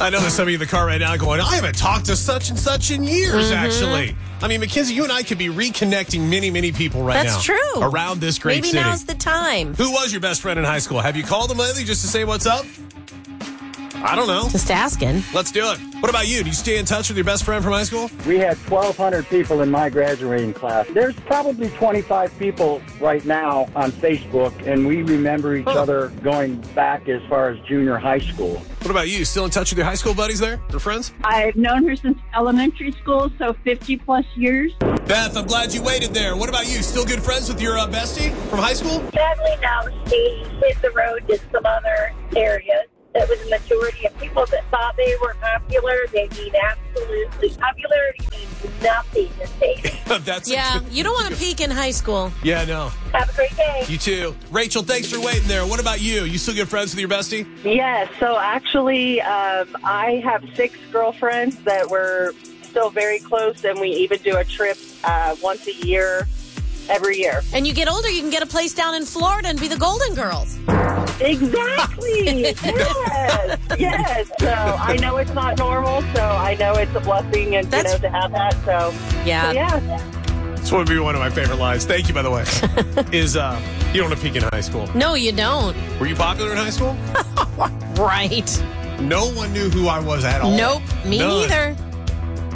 I know there's some of you in the car right now going, I haven't talked to such and such in years, actually. I mean, Mackenzie, you and I could be reconnecting many, many people right now. That's true. Around this great city. Maybe now's the time. Who was your best friend in high school? Have you called them lately just to say what's up? I don't know. Just asking. Let's do it. What about you? Do you stay in touch with your best friend from high school? We had 1,200 people in my graduating class. There's probably 25 people right now on Facebook, and we remember each other going back as far as junior high school. What about you? Still in touch with your high school buddies there? Your friends? I've known her since elementary school, so 50-plus years. Beth, I'm glad you waited there. What about you? Still good friends with your bestie from high school? Sadly, no. She hit the road to some other areas. That was a majority of people that thought they were popular. They mean absolutely. Popularity means nothing these days. You don't want to peak in high school. Yeah, no. Have a great day. You too. Rachel, thanks for waiting there. What about you? You still good friends with your bestie? Yes. So actually, I have 6 girlfriends that were still very close, and we even do a trip once a year, every year. And you get older, you can get a place down in Florida and be the Golden Girls. Exactly. Yes. So I know it's not normal, so I know it's a blessing and to have that. So yeah. This would be one of my favorite lines. Thank you, by the way. Is you don't want to peak in high school. No, you don't. Were you popular in high school? Right. No one knew who I was at all. Nope. Me neither.